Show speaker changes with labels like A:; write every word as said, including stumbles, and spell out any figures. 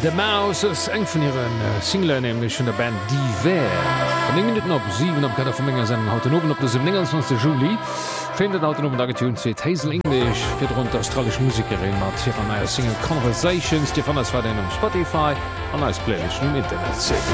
A: The Mouse eng vun ihren äh, Single nämlich von der Band Diver. Von den Minuten op sieben op Kader vu Menge seinen Autonomen op dem neunundzwanzigsten Juli findet Autonomen Agentur se Hazel English fir rund australisch Musikerin mat hier an eier Single Conversations, die van das war den um Spotify an als Playlist im Internet se.